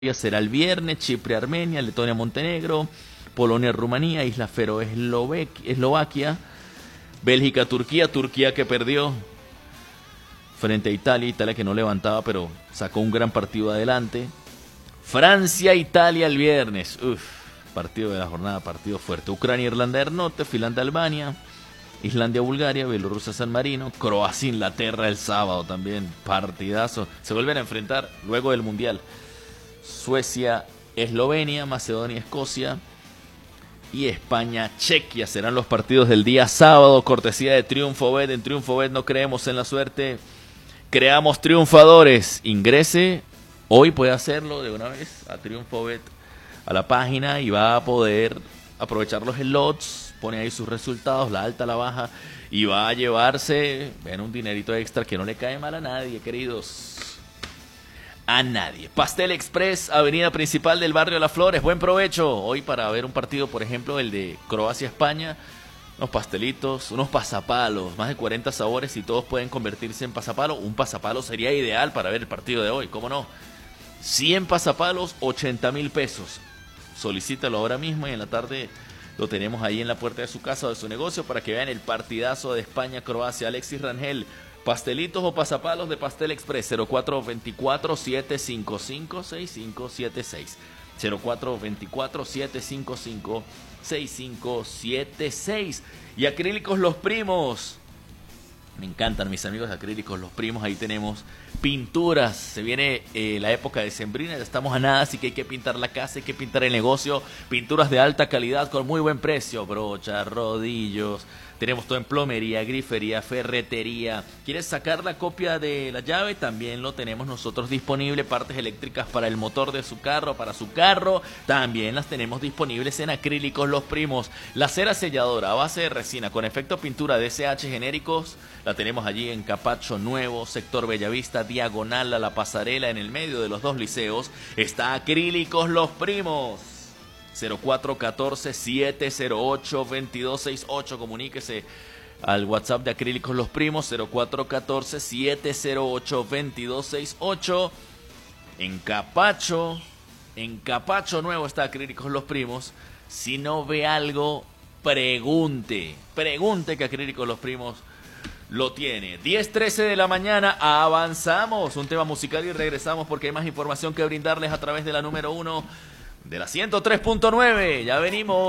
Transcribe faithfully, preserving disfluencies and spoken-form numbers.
será el viernes, Chipre, Armenia, Letonia, Montenegro, Polonia, Rumanía, Isla Fero, Eslovaquia, Bélgica, Turquía, Turquía que perdió frente a Italia, Italia que no levantaba pero sacó un gran partido adelante, Francia, Italia el viernes, uf, partido de la jornada, partido fuerte, Ucrania, Irlanda del Norte, Finlandia, Albania, Islandia, Bulgaria, Bielorrusia, San Marino, Croacia, Inglaterra el sábado también, partidazo, se vuelven a enfrentar luego del Mundial. Suecia, Eslovenia, Macedonia, Escocia y España, Chequia serán los partidos del día sábado, cortesía de TriunfoBet. En TriunfoBet no creemos en la suerte, creamos triunfadores. Ingrese, hoy puede hacerlo de una vez a TriunfoBet, a la página, y va a poder aprovechar los slots, pone ahí sus resultados, la alta, la baja, y va a llevarse, ven, un dinerito extra que no le cae mal a nadie, queridos. A nadie. Pastel Express, avenida principal del barrio Las Flores. Buen provecho. Hoy para ver un partido, por ejemplo, el de Croacia-España, unos pastelitos, unos pasapalos, más de cuarenta sabores y todos pueden convertirse en pasapalo. Un pasapalo sería ideal para ver el partido de hoy, ¿cómo no? cien pasapalos, ochenta mil pesos. Solicítalo ahora mismo y en la tarde lo tenemos ahí en la puerta de su casa o de su negocio para que vean el partidazo de España-Croacia. Alexis Rangel. Pastelitos o pasapalos de Pastel Express, cero cuatro dos cuatro, siete cinco cinco, seis cinco siete seis, cero cuatro dos cuatro, siete cinco cinco, seis cinco siete seis. Y Acrílicos Los Primos, me encantan mis amigos de Acrílicos Los Primos, ahí tenemos pinturas, se viene eh, la época decembrina, ya estamos a nada, así que hay que pintar la casa, hay que pintar el negocio, pinturas de alta calidad con muy buen precio, brochas, rodillos, tenemos todo en plomería, grifería, ferretería. ¿Quieres sacar la copia de la llave? También lo tenemos nosotros disponible, partes eléctricas para el motor de su carro, para su carro, también las tenemos disponibles en Acrílicos Los Primos. La cera selladora a base de resina con efecto pintura de S H genéricos, la tenemos allí en Capacho Nuevo, sector Bellavista, diagonal a la pasarela, en el medio de los dos liceos, está Acrílicos Los Primos. cero cuatro uno cuatro, siete cero ocho, dos dos seis ocho, comuníquese al WhatsApp de Acrílicos Los Primos, cero cuatro uno cuatro, siete cero ocho, dos dos seis ocho. En Capacho, en Capacho Nuevo está Acrílicos Los Primos. Si no ve algo, pregunte, pregunte que Acrílicos Los Primos lo tiene. diez trece de la mañana, avanzamos un tema musical y regresamos porque hay más información que brindarles a través de la número uno de la ciento tres punto nueve. Ya venimos.